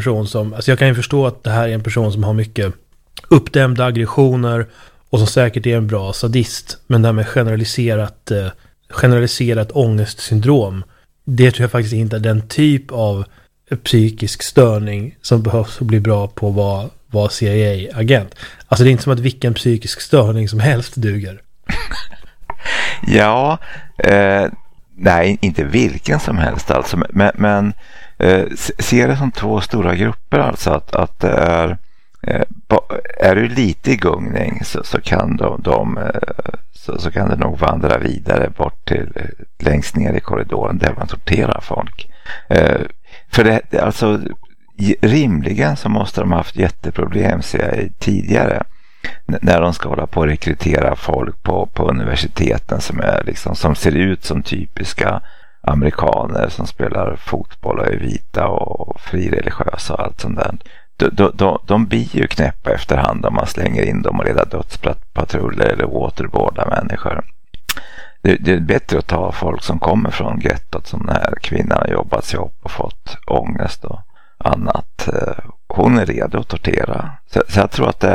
person som, alltså jag kan ju förstå att det här är en person som har mycket uppdämda aggressioner och som säkert är en bra sadist, men det här med generaliserat ångestsyndrom, det tror jag faktiskt inte är den typ av psykisk störning som behövs för att bli bra på att vara CIA-agent. Alltså det är inte som att vilken psykisk störning som helst duger. Ja, nej, inte vilken som helst alltså, men ser det som två stora grupper, alltså att det är du lite i gungning så kan så kan det nog vandra vidare bort till längst ner i korridoren där man sorterar folk. För det alltså rimligen så måste de ha haft jätteproblem tidigare när de ska hålla på att rekrytera folk på universiteten som är liksom, som ser ut som typiska amerikaner som spelar fotboll och är vita och frireligiösa och allt sånt där. De blir ju knäppa efterhand om man slänger in dem och leder dödspatruller eller waterboardar människor. Det är bättre att ta folk som kommer från gettot, som den här kvinnan har jobbat sig upp och fått ångest och annat. Hon är redo att tortera. Så jag tror att det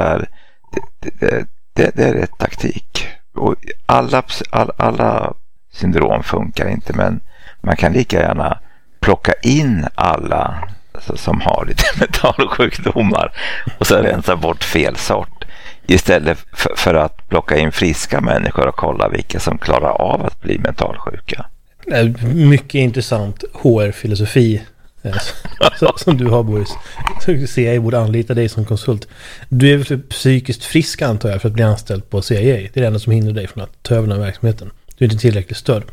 är rätt taktik. Och alla syndrom funkar inte, men man kan lika gärna plocka in alla som har lite mentalsjukdomar och så rensa bort fel sort istället för att plocka in friska människor och kolla vilka som klarar av att bli mentalsjuka. Mycket intressant HR-filosofi som du har, Boris. Så CIA borde anlita dig som konsult. Du är väl psykiskt frisk, antar jag, för att bli anställd på CIA. Det är det enda som hindrar dig från att ta över den här verksamheten. Du är inte tillräckligt störd.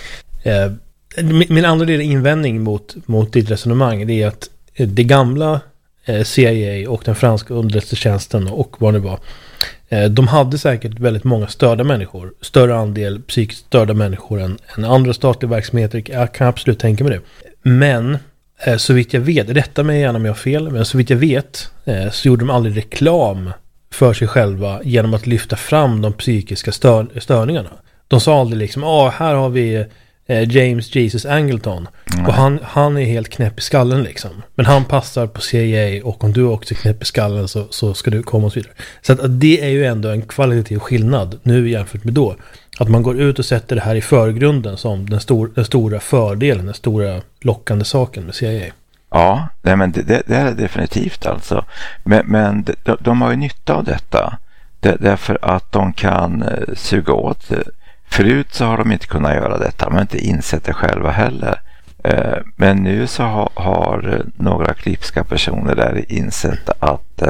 Min andra del invändning mot ditt resonemang, det är att det gamla CIA och den franska underrättelsetjänsten och vad det var, de hade säkert väldigt många störda människor, större andel psykiskt störda människor än andra statliga verksamheter. Jag kan absolut tänka mig det. Men så vitt jag vet, rätta mig gärna om jag har fel, men så vitt jag vet så gjorde de aldrig reklam för sig själva genom att lyfta fram de psykiska störningarna. De sa aldrig liksom, här har vi James Jesus Angleton. Mm. Och han är helt knäpp i skallen liksom. Men han passar på CIA, och om du också är knäpp i skallen så ska du komma och så vidare. Så att det är ju ändå en kvalitativ skillnad nu jämfört med då. Att man går ut och sätter det här i förgrunden som den stora fördelen, den stora lockande saken med CIA. Ja, nej, men det är definitivt alltså. Men de har ju nytta av detta. Därför att de kan suga åt. Förut så har de inte kunnat göra detta. De har inte insett det själva heller. Men nu så har några klipska personer där insett att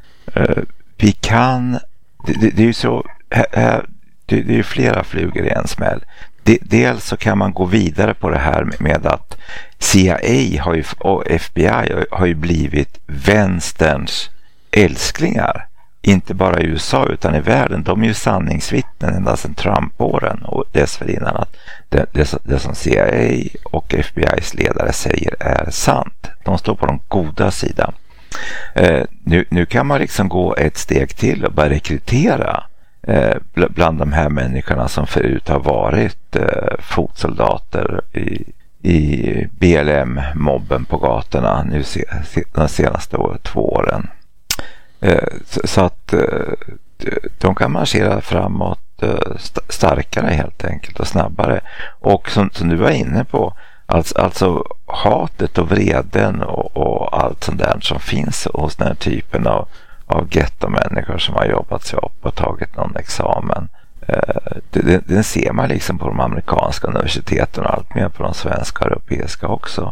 vi kan... Det är ju så... Det är ju flera flugor i en smäll. Dels så kan man gå vidare på det här med att CIA och FBI har ju blivit vänsterns älsklingar. Inte bara i USA utan i världen. De är ju sanningsvittnen ända sedan Trump-åren och dessförinnan att det som CIA och FBI's ledare säger är sant. De står på den goda sidan. Nu kan man liksom gå ett steg till och börja rekrytera bland de här människorna som förut har varit fotsoldater i BLM-mobben på gatorna nu de senaste 2 åren. Så att de kan marschera framåt starkare helt enkelt och snabbare. Och som du var inne på, alltså hatet och vreden och allt sånt där som finns hos den här typen av getto-människor som har jobbat sig upp och tagit någon examen. Den ser man liksom på de amerikanska universiteten och allt mer på de svenska och europeiska också.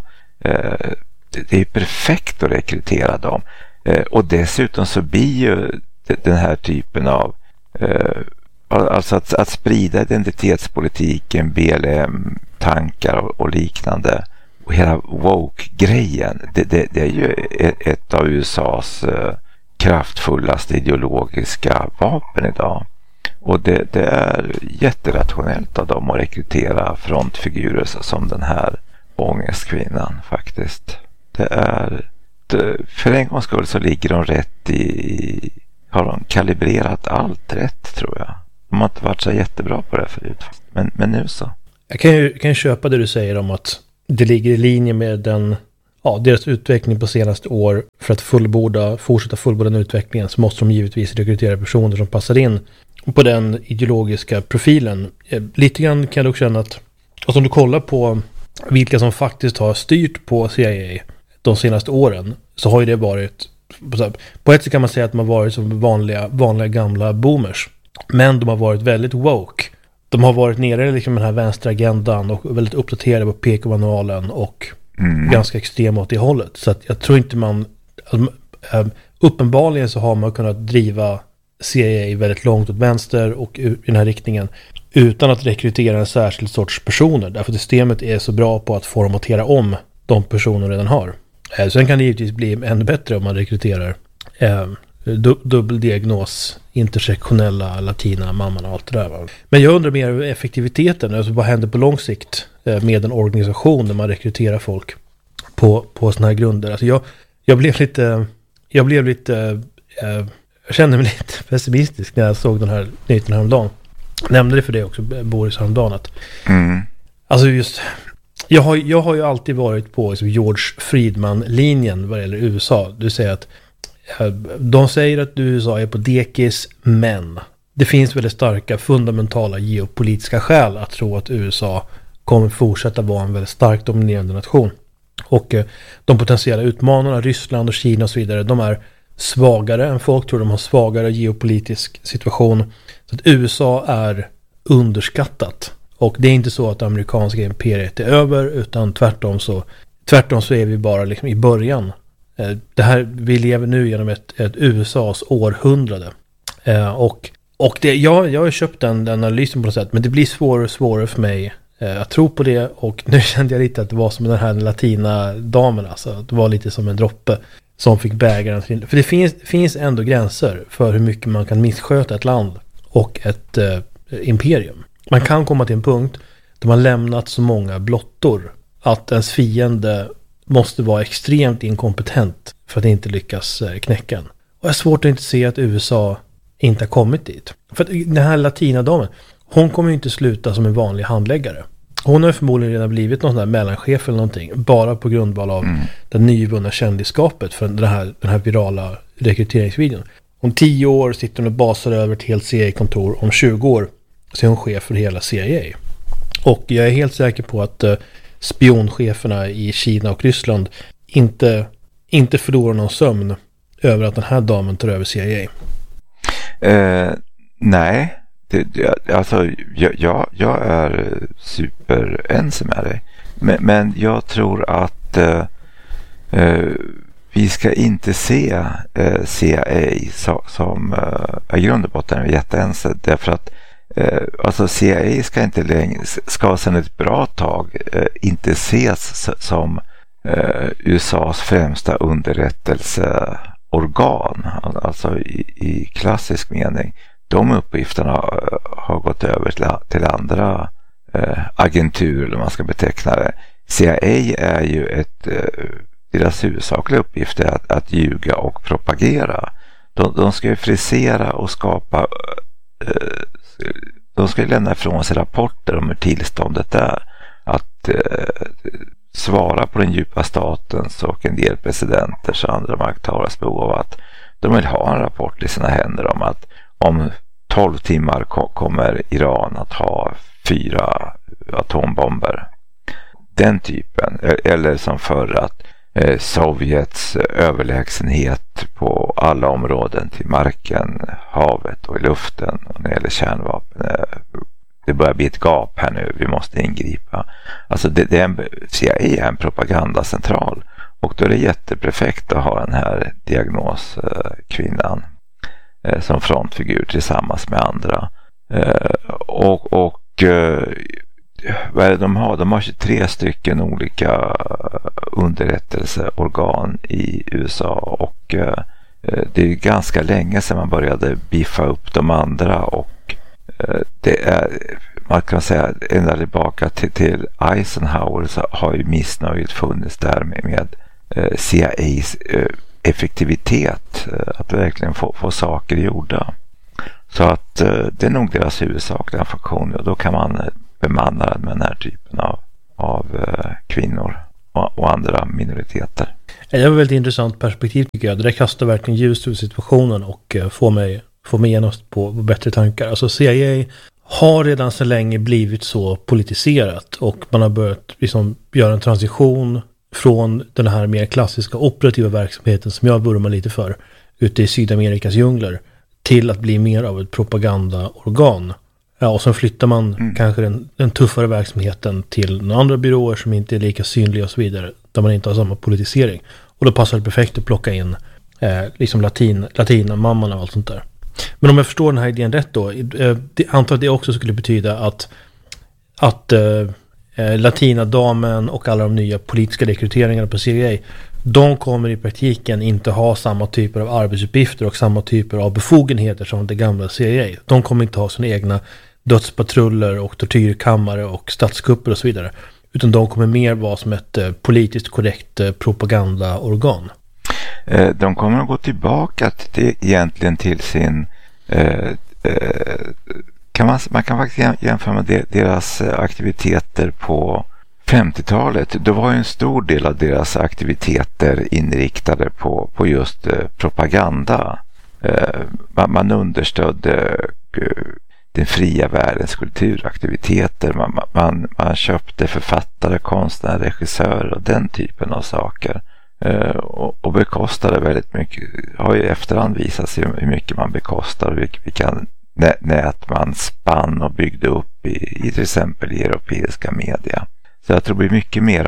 Det är perfekt att rekrytera dem. Och dessutom så blir ju den här typen av alltså att sprida identitetspolitiken, BLM-tankar och liknande och hela woke-grejen, det är ju ett av USAs kraftfullaste ideologiska vapen idag. Och det är jätterationellt av dem att rekrytera frontfigurer som den här ångestkvinnan faktiskt. Det är för en gångs skull så ligger de rätt har de kalibrerat allt rätt, tror jag. De har inte varit så jättebra på det förut. Men nu så. Jag kan ju köpa det du säger om att det ligger i linje med den deras utveckling på senaste år, för att fortsätta fullborda den utvecklingen, så måste de givetvis rekrytera personer som passar in på den ideologiska profilen. Lite grann kan jag dock känna att, alltså om du kollar på vilka som faktiskt har styrt på CIA de senaste åren, så har ju det varit, på ett sätt kan man säga att de har varit som vanliga gamla boomers, men de har varit väldigt woke. De har varit nere i liksom den här vänsteragendan och väldigt uppdaterade på PK-manualen och ganska extrema åt det hållet. Så att jag tror inte uppenbarligen så har man kunnat driva CIA väldigt långt åt vänster och i den här riktningen utan att rekrytera en särskild sorts personer. Därför att systemet är så bra på att formatera om de personer redan har. Sen kan det givetvis bli ännu bättre om man rekryterar dubbeldiagnos, intersektionella latina mamman och allt det där. Va? Men jag undrar mer över effektiviteten. Alltså vad händer på lång sikt med en organisation där man rekryterar folk på såna här grunder. Alltså jag kände mig lite pessimistisk när jag såg den här nyheten häromdagen. Nämnde det för det också, Boris, häromdagen. Alltså just, jag har ju alltid varit på liksom George Friedman-linjen vad det gäller USA. Du säger att de säger att USA är på dekis, men det finns väldigt starka fundamentala geopolitiska skäl att tro att USA kommer fortsätta vara en väldigt starkt dominerande nation. Och de potentiella utmanarna, Ryssland och Kina och så vidare, de är svagare än folk tror. De har svagare geopolitisk situation. Så att USA är underskattat. Och det är inte så att det amerikanska imperiet är över, utan tvärtom så är vi bara liksom i början. Vi lever nu genom ett USAs århundrade. Och jag har köpt den analysen på något sätt, men det blir svårare och svårare för mig att tro på det. Och nu kände jag lite att det var som den här latina damen, alltså. Det var lite som en droppe som fick bägaren till. För det finns ändå gränser för hur mycket man kan missköta ett land och ett imperium. Man kan komma till en punkt där man lämnat så många blottor att ens fiende måste vara extremt inkompetent för att inte lyckas knäcka den. Och jag är svårt att inte se att USA inte har kommit dit. För att den här latinadamen, hon kommer ju inte sluta som en vanlig handläggare. Hon har förmodligen redan blivit någon sån här mellanchef eller någonting, bara på grundval av den nyvunna kändisskapet för den här virala rekryteringsvideon. Om 10 år sitter hon och basar över ett helt CIA-kontor, om 20 år så är hon chef för hela CIA. Och jag är helt säker på att spioncheferna i Kina och Ryssland inte förlorar någon sömn över att den här damen tar över CIA. Nej, alltså jag är superense med dig. Men jag tror att vi ska inte se CIA som i grund och botten är jätteense, därför att alltså CIA ska sedan ett bra tag inte ses som USAs främsta underrättelseorgan, alltså i klassisk mening. De uppgifterna har gått över till andra agenturer, eller man ska beteckna det. CIA är ju deras huvudsakliga uppgift är att ljuga och propagera. De ska ju frisera och skapa, de ska ju lämna ifrån sig rapporter om hur tillståndet är, att svara på den djupa statens och en del presidenters och andra makthavares behov av att de vill ha en rapport i sina händer om att om 12 timmar kommer Iran att ha 4 atombomber. Den typen. Eller som förr att Sovjets överlägsenhet på alla områden, till marken, havet och i luften, och när det gäller kärnvapen, det börjar bli ett gap här nu, vi måste ingripa. Alltså CIA är en propagandacentral, och då är det jätteperfekt att ha den här diagnoskvinnan som frontfigur tillsammans med andra. Vad är det de har? De har 23 stycken olika underrättelseorgan i USA, och det är ganska länge sedan man började biffa upp de andra, och det är, man kan säga, ända tillbaka till Eisenhower så har ju missnöjet funnits där med CIAs effektivitet, att verkligen få saker gjorda. Så att det är nog deras huvudsakliga funktion, och då kan man bemanna med den här typen av kvinnor. och andra minoriteter. Det var ett väldigt intressant perspektiv tycker jag. Det kastar verkligen ljus över situationen och får mig genast på bättre tankar. Alltså CIA har redan så länge blivit så politiserat och man har börjat liksom göra en transition från den här mer klassiska operativa verksamheten som jag vurmar lite för ute i Sydamerikas djungler till att bli mer av ett propagandaorgan. Ja, och så flyttar man kanske den tuffare verksamheten till några andra byråer som inte är lika synliga och så vidare, där man inte har samma politisering. Och då passar det perfekt att plocka in liksom latinamamman och allt sånt där. Men om jag förstår den här idén rätt då, antar att det också skulle betyda att latinadamen och alla de nya politiska rekryteringarna på CIA, de kommer i praktiken inte ha samma typer av arbetsuppgifter och samma typer av befogenheter som det gamla CIA. De kommer inte ha sina egna dödspatruller och tortyrkammare och statskupper och så vidare. Utan de kommer mer vara som ett politiskt korrekt propagandaorgan. De kommer att gå tillbaka egentligen till sin... man kan faktiskt jämföra med deras aktiviteter på 50-talet. Då var ju en stor del av deras aktiviteter inriktade på just propaganda. Man understödde den fria världens kulturaktiviteter. Man köpte författare, konstnärer, regissörer och den typen av saker. Och bekostade väldigt mycket. Har ju efterhand visat sig hur mycket man bekostar, vilka nät man spann och byggde upp i till exempel i europeiska media. Så jag tror det blir mycket mer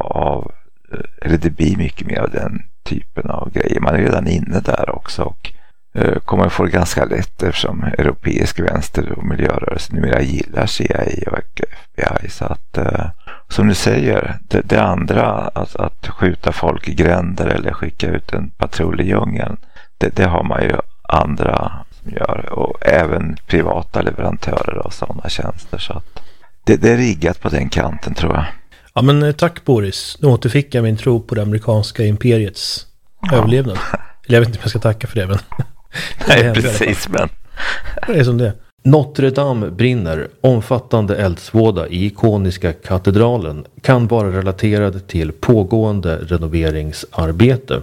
det blir mycket mer av den typen av grejer. Man är redan inne där också och kommer få det ganska lätt eftersom europeisk vänster och miljörörelse numera gillar CIA och FBI. Så att, som du säger, det andra, att skjuta folk i gränder eller skicka ut en patrull i djungeln, det har man ju andra som gör, och även privata leverantörer av sådana tjänster. Så att det är riggat på den kanten, tror jag. Ja, men tack Boris. Nu återfick jag min tro på det amerikanska imperiets överlevnad. Eller jag vet inte om jag ska tacka för det, men... Nej, precis, men... Det är som det. Notre Dame brinner. Omfattande eldsvåda i ikoniska katedralen kan vara relaterad till pågående renoveringsarbete.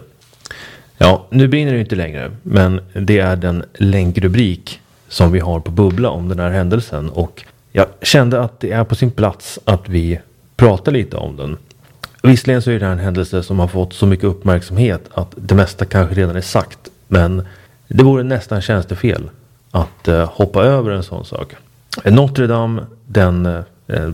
Ja, nu brinner det inte längre, men det är den länkrubrik som vi har på Bubbla om den här händelsen, och jag kände att det är på sin plats att vi pratar lite om den. Visserligen så är det här en händelse som har fått så mycket uppmärksamhet att det mesta kanske redan är sagt, men det vore nästan tjänstefel att hoppa över en sån sak. Notre Dame, den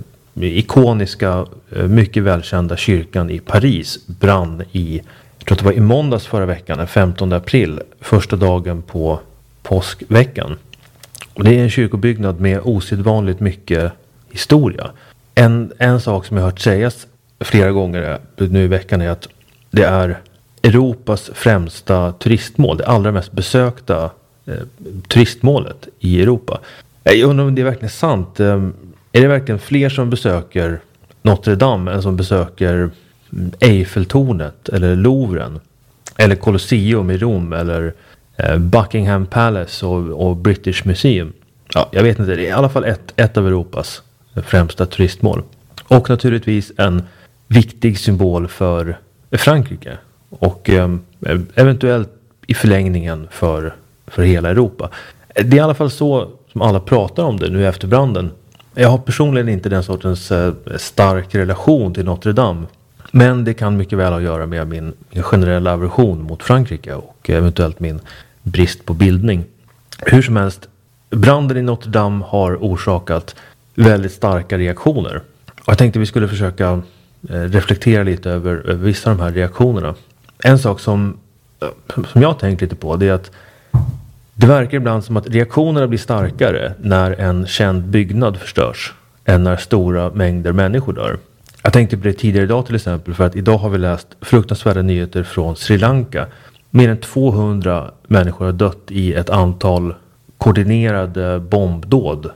ikoniska, mycket välkända kyrkan i Paris, brann jag tror att det var i måndags förra veckan, den 15 april, första dagen på påskveckan. Och det är en kyrkobyggnad med osedvanligt mycket historia. En sak som jag har hört sägas flera gånger nu i veckan är att det är Europas främsta turistmål, det allra mest besökta turistmålet i Europa. Jag undrar om det är verkligen sant. Är det verkligen fler som besöker Notre Dame än som besöker Eiffeltornet eller Louvren eller Colosseum i Rom eller Buckingham Palace och British Museum? Ja, jag vet inte, det är i alla fall ett av Europas främsta turistmål. Och naturligtvis en viktig symbol för Frankrike och eventuellt i förlängningen för hela Europa. Det är i alla fall så som alla pratar om det nu efter branden. Jag har personligen inte den sortens stark relation till Notre Dame, men det kan mycket väl ha att göra med min generella aversion mot Frankrike och eventuellt min brist på bildning. Hur som helst, branden i Notre Dame har orsakat väldigt starka reaktioner. Och jag tänkte vi skulle försöka reflektera lite över vissa av de här reaktionerna. En sak som jag har tänkt lite på, det är att det verkar ibland som att reaktionerna blir starkare när en känd byggnad förstörs än när stora mängder människor dör. Jag tänkte på det tidigare idag till exempel, för att idag har vi läst fruktansvärda nyheter från Sri Lanka. Mer än 200 människor har dött i ett antal koordinerade bombdåd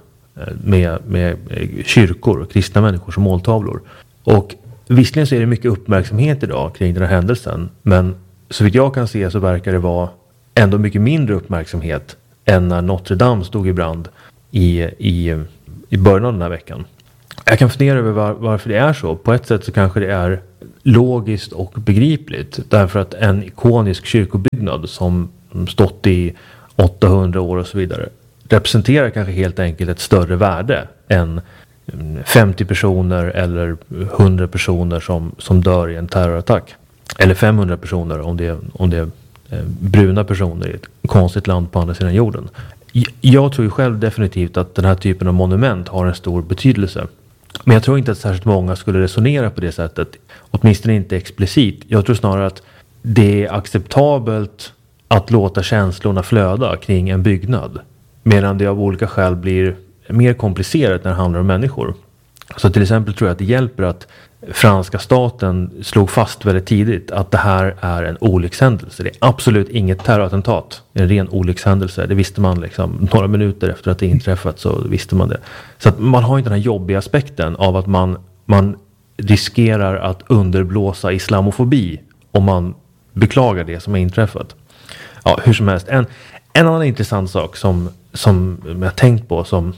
med kyrkor och kristna människor som måltavlor. Och visserligen så är det mycket uppmärksamhet idag kring den här händelsen, men så vitt jag kan se så verkar det vara ändå mycket mindre uppmärksamhet än när Notre Dame stod i brand i början av den här veckan. Jag kan fundera över varför det är så. På ett sätt så kanske det är logiskt och begripligt. Därför att en ikonisk kyrkobyggnad som stått i 800 år och så vidare representerar kanske helt enkelt ett större värde än 50 personer eller 100 personer som dör i en terrorattack. Eller 500 personer om det är bruna personer i ett konstigt land på andra sidan jorden. Jag tror ju själv definitivt att den här typen av monument har en stor betydelse. Men jag tror inte att särskilt många skulle resonera på det sättet. Åtminstone inte explicit. Jag tror snarare att det är acceptabelt att låta känslorna flöda kring en byggnad. Medan det av olika skäl blir mer komplicerat när det handlar om människor. Så till exempel tror jag att det hjälper att franska staten slog fast väldigt tidigt att det här är en olyckshändelse. Det är absolut inget terrorattentat. Det är en ren olyckshändelse. Det visste man liksom några minuter efter att det inträffat, så visste man det. Så att man har inte den här jobbiga aspekten av att man riskerar att underblåsa islamofobi om man beklagar det som har inträffat. Ja, hur som helst. En annan intressant sak som jag tänkt på som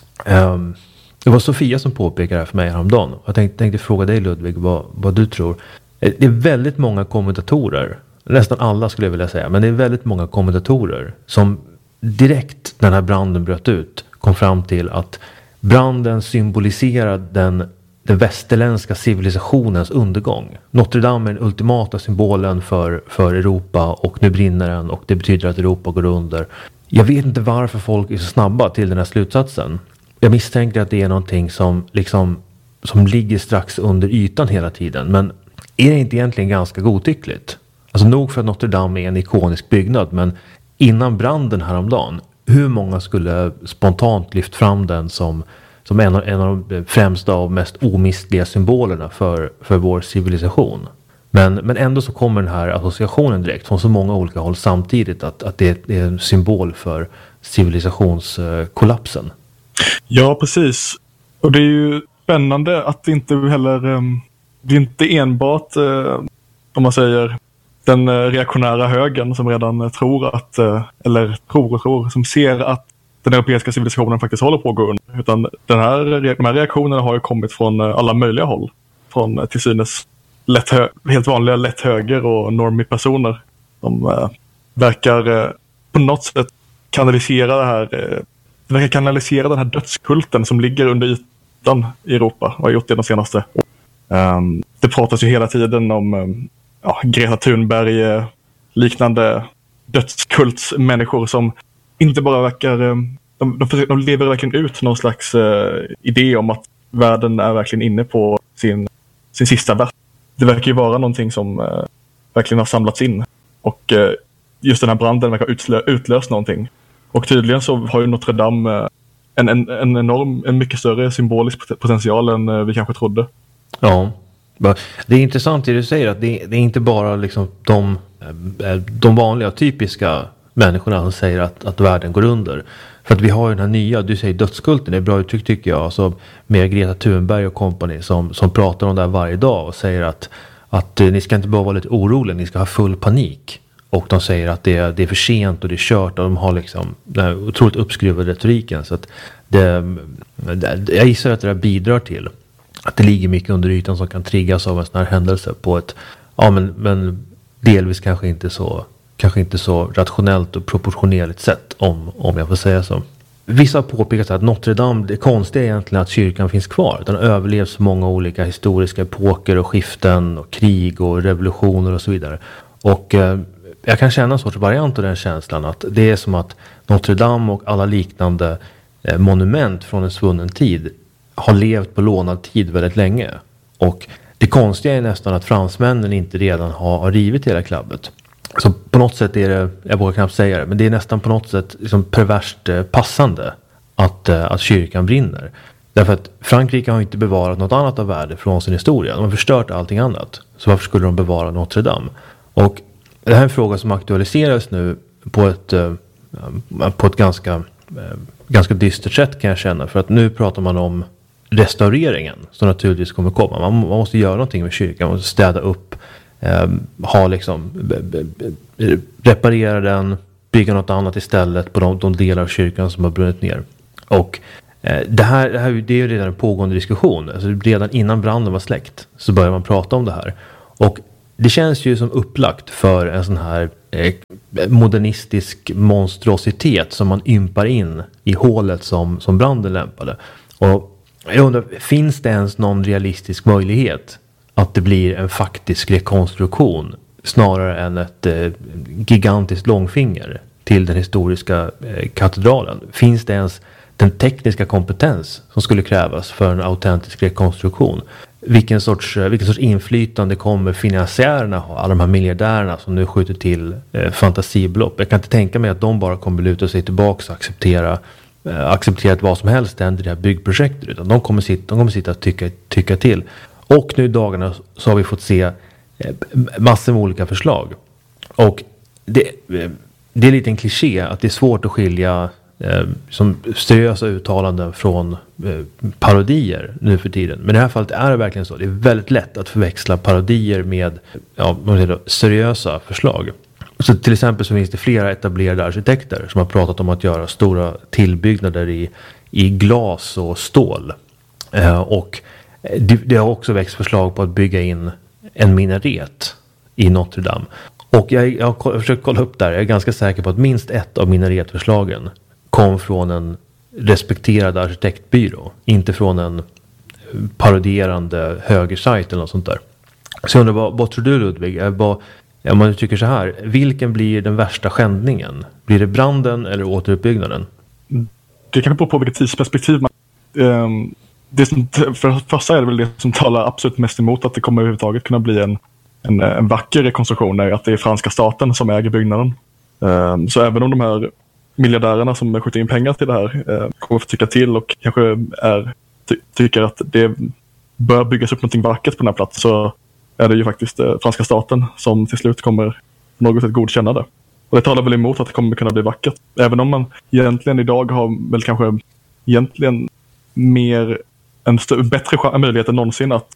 det var Sofia som påpekade det här för mig häromdagen. Jag tänkte fråga dig, Ludvig, vad du tror. Det är väldigt många kommentatorer, nästan alla skulle jag vilja säga, men det är väldigt många kommentatorer som direkt när den här branden bröt ut kom fram till att branden symboliserar den västerländska civilisationens undergång. Notre Dame är den ultimata symbolen för Europa, och nu brinner den och det betyder att Europa går under. Jag vet inte varför folk är så snabba till den här slutsatsen. Jag misstänker att det är någonting som ligger strax under ytan hela tiden. Men är det inte egentligen ganska godtyckligt? Alltså nog för att Notre Dame är en ikonisk byggnad, men innan branden häromdagen, hur många skulle spontant lyft fram den som en av de främsta och mest omistliga symbolerna för vår civilisation? Men ändå så kommer den här associationen direkt från så många olika håll samtidigt att det är en symbol för civilisationskollapsen. Ja, precis. Och det är ju spännande att det inte heller, det är inte enbart, om man säger, den reaktionära högern som redan tror att, som ser att den europeiska civilisationen faktiskt håller på att gå under. Utan de här reaktionerna har ju kommit från alla möjliga håll. Från till synes helt vanliga lätt höger och normie-personer som verkar på något sätt kanalisera den här dödskulten som ligger under ytan i Europa och har gjort det de senaste. Det pratas ju hela tiden om Greta Thunberg, liknande dödskultsmänniskor som inte bara verkar, de lever verkligen ut någon slags idé om att världen är verkligen inne på sin sista vers. Det verkar ju vara någonting som verkligen har samlats in, och just den här branden verkar utlöst någonting. Och tydligen så har ju Notre Dame en mycket större symbolisk potential än vi kanske trodde. Ja, det är intressant det du säger, att det är inte bara liksom de vanliga typiska människorna som säger att världen går under. För att vi har ju den här nya, du säger dödskulten, det är bra uttryck tycker jag, alltså med Greta Thunberg och company som pratar om det här varje dag och säger att ni ska inte bara vara lite oroliga, ni ska ha full panik. Och de säger att det är för sent och det är kört, och de har liksom den här otroligt uppskruvade retoriken. Så att jag gissar att det där bidrar till att det ligger mycket under ytan som kan triggas av en sån här händelse på ett, men delvis kanske inte så rationellt och proportionerligt sätt, om jag får säga så. Vissa har påpekat att Notre Dame, det konstiga är egentligen att kyrkan finns kvar. Den har överlevt så många olika historiska epoker och skiften och krig och revolutioner och så vidare. Och jag kan känna en sorts variant av den känslan, att det är som att Notre Dame och alla liknande monument från en svunnen tid har levt på lånad tid väldigt länge. Och det konstiga är nästan att fransmännen inte redan har rivit hela klabbet. Så på något sätt är det, jag vågar knappt säga det, men det är nästan på något sätt liksom perverst passande att kyrkan brinner. Därför att Frankrike har inte bevarat något annat av värde från sin historia. De har förstört allting annat. Så varför skulle de bevara Notre Dame? Och det här är en fråga som aktualiseras nu på ett ganska dystert sätt, kan jag känna. För att nu pratar man om restaureringen som naturligtvis kommer komma. Man måste göra någonting med kyrkan. Man måste städa upp, reparera den, bygga något annat istället på de delar av kyrkan som har brunnit ner. Och Det är ju redan en pågående diskussion. Alltså redan innan branden var släckt så börjar man prata om det här. Och det känns ju som upplagt för en sån här modernistisk monstrositet som man ympar in i hålet som branden lämpade. Och jag undrar, finns det ens någon realistisk möjlighet att det blir en faktisk rekonstruktion snarare än ett gigantiskt långfinger till den historiska katedralen? Finns det ens den tekniska kompetens som skulle krävas för en autentisk rekonstruktion? Vilken sorts inflytande kommer finansiärerna ha? Alla de här miljardärerna som nu skjuter till fantasibelopp. Jag kan inte tänka mig att de bara kommer luta sig tillbaka och acceptera att vad som helst händer i det här byggprojektet. Utan de kommer sitta och tycka till. Och nu i dagarna så har vi fått se massor med olika förslag. Och det är lite en kliché att det är svårt att skilja som seriösa uttalanden från parodier nu för tiden. Men i det här fallet är det verkligen så. Det är väldigt lätt att förväxla parodier med seriösa förslag. Så till exempel så finns det flera etablerade arkitekter som har pratat om att göra stora tillbyggnader i glas och stål. Och det har också växt förslag på att bygga in en minaret i Notre Dame. Och jag har försökt kolla upp där. Jag är ganska säker på att minst ett av minaretförslagen kom från en respekterad arkitektbyrå. Inte från en parodierande högersajt eller något sånt där. Så jag undrar, vad tror du, Ludvig? Om man tycker så här, vilken blir den värsta skändningen? Blir det branden eller återuppbyggnaden? Det kan beror på vilket tidsperspektiv man... Det som, för det första är det väl det som talar absolut mest emot att det kommer överhuvudtaget kunna bli en vacker rekonstruktion, är att det är franska staten som äger byggnaden. Så även om de här miljardärerna som skjuter in pengar till det här kommer få tycka till och kanske tycker att det bör byggas upp något vackert på den här platsen, så är det ju faktiskt franska staten som till slut kommer på något sätt godkänna det. Och det talar väl emot att det kommer kunna bli vackert. Även om man egentligen idag har väl kanske egentligen bättre möjlighet än någonsin att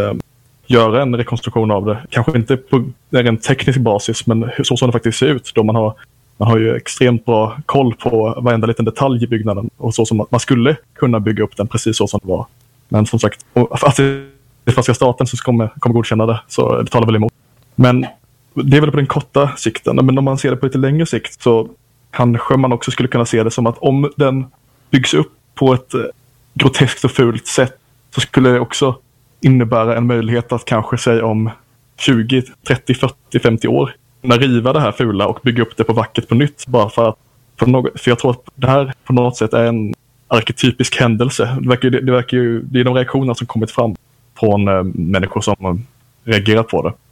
göra en rekonstruktion av det. Kanske inte på en teknisk basis, men så som det faktiskt ser ut. Då man har ju extremt bra koll på varenda liten detalj i byggnaden. Och så som man skulle kunna bygga upp den precis så som det var. Men som sagt, att det är franska staten som kommer godkänna det, så det talar väl emot. Men det är väl på den korta sikten. Men om man ser det på lite längre sikt så kanske man också skulle kunna se det som att om den byggs upp på ett groteskt och fult sätt, så skulle det också innebära en möjlighet att kanske säga om 20, 30, 40, 50 år kunna riva det här fula och bygga upp det på vackert på nytt. Bara för jag tror att det här på något sätt är en arketypisk händelse. Det är de reaktioner som kommit fram från människor som reagerar på det.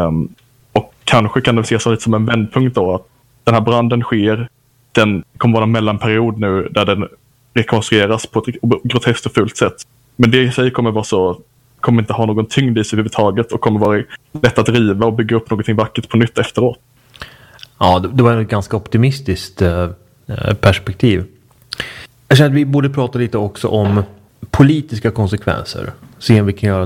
Och kanske kan det ses lite som en vändpunkt då, att den här branden sker, den kommer vara en mellanperiod nu där den rekonstrueras på ett groteskt och fult sätt. Men det i sig kommer inte ha någon tyngd i sig överhuvudtaget och kommer vara lätt att riva och bygga upp någonting vackert på nytt efteråt. Ja, det var ett ganska optimistiskt perspektiv. Jag känner att vi borde prata lite också om politiska konsekvenser. Se om vi kan göra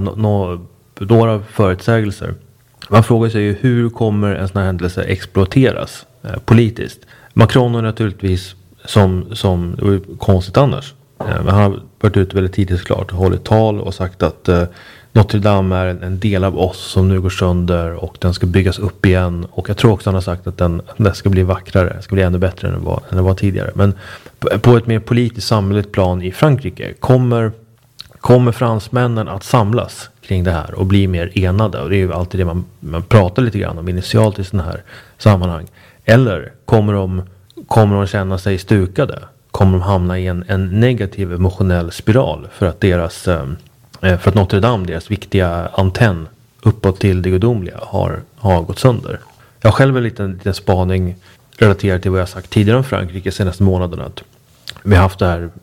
några förutsägelser. Man frågar sig ju, hur kommer en sån här händelse exploateras politiskt? Macron är naturligtvis som det var ju konstigt annars. Men han har varit ute väldigt tidigt klart och hållit tal och sagt att Notre Dame är en del av oss som nu går sönder och den ska byggas upp igen. Och jag tror också han har sagt att den ska bli vackrare, ska bli ännu bättre än den var tidigare. Men på ett mer politiskt samhälleligt plan i Frankrike kommer fransmännen att samlas kring det här och bli mer enade. Och det är ju alltid det man pratar lite grann om initialt i sådana här sammanhang. Eller kommer de känna sig stukade? Kommer de hamna i en negativ emotionell spiral för att Notre Dame, deras viktiga antenn uppåt till det gudomliga, har gått sönder? Jag har själv en liten spaning relaterat till vad jag sagt tidigare om Frankrike senaste månaderna, att vi har haft det här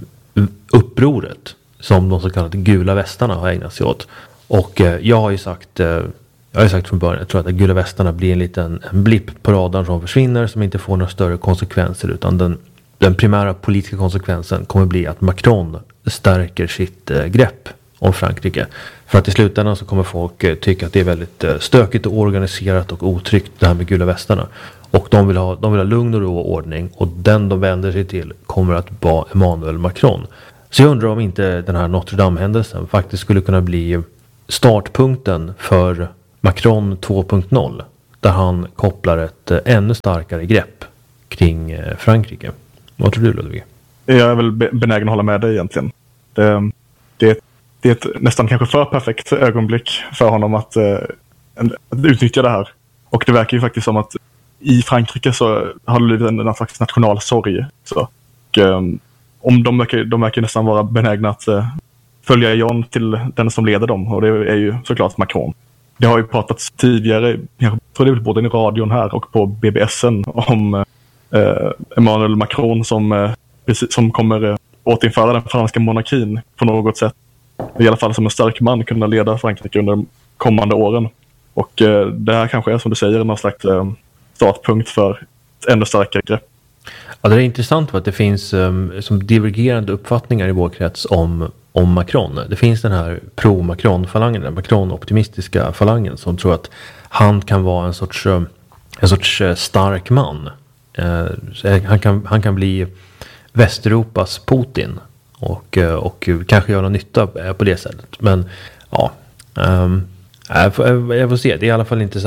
upproret som de så kallade gula västarna har ägnat sig åt. Och jag har ju sagt från början, jag tror att gula västarna blir en liten blipp på radarn som försvinner, som inte får några större konsekvenser, utan den primära politiska konsekvensen kommer bli att Macron stärker sitt grepp om Frankrike. För att i slutändan så kommer folk tycka att det är väldigt stökigt och organiserat och otryggt, det här med gula västarna. Och de vill ha lugn och ro och ordning. Och den de vänder sig till kommer att vara Emmanuel Macron. Så jag undrar om inte den här Notre Dame-händelsen faktiskt skulle kunna bli startpunkten för Macron 2.0. Där han kopplar ett ännu starkare grepp kring Frankrike. Vad tror du, Ludvig? Jag är väl benägen att hålla med dig egentligen. Det är ett nästan kanske för perfekt ögonblick för honom att utnyttja det här. Och det verkar ju faktiskt som att i Frankrike så har det blivit en slags nationalsorg. Så. Och, om de verkar nästan vara benägna att följa John till den som leder dem. Och det är ju såklart Macron. Det har ju pratats tidigare, jag tror det är både i radion här och på BBS:en om Emmanuel Macron som kommer återinföra den franska monarkin på något sätt. I alla fall som en stark man kunna leda Frankrike under de kommande åren. Och det här kanske är som du säger någon slags startpunkt för ett ännu starkare grepp. Ja, det är intressant att det finns som divergerande uppfattningar i vår krets om Macron. Det finns den här pro-Macron-falangen, den Macron-optimistiska falangen som tror att han kan vara en sorts stark man. Han kan bli Västeuropas Putin och kanske göra nytta på det sättet. Men ja, jag får se. Det är i alla fall inte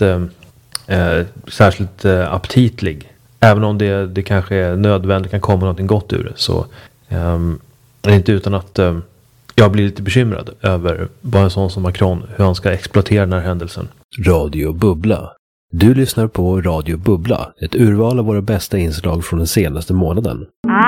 särskilt aptitlig. Även om det kanske är nödvändigt, kan komma något gott ur det, så är det inte utan att jag blir lite bekymrad över vad en sån som Macron, hur han ska exploatera den här händelsen. Radio Bubbla. Du lyssnar på Radio Bubbla, ett urval av våra bästa inslag från den senaste månaden.